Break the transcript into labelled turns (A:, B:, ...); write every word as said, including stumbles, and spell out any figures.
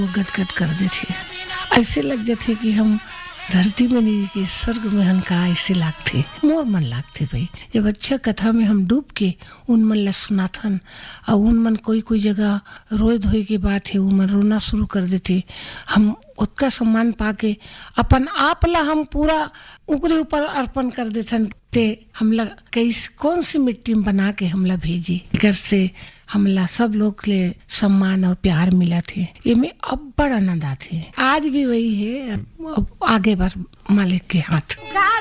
A: वो गदगद कर देते, ऐसे लग जाते कि हम धरती में नहीं कि स्वर्ग में हम का ऐसे लागते, मोर मन लागते भाई। जब अच्छा कथा में हम डूब के उन मन ला सुनाथन और उन मन कोई कोई जगह रोए धोए की बात है, उन मन रोना शुरू कर देते। हम उसका सम्मान पाके अपन आप ला हम पूरा उकरे ऊपर अर्पण कर देथन ते हमला कैस कौन सी मिट्टी में बना के हमला भेजी घर से हमला सब लोग ले सम्मान और प्यार मिला थे। ये में अब बड़ा आनंद आते, आज भी वही है। अब आगे बढ़ मालिक के हाथ।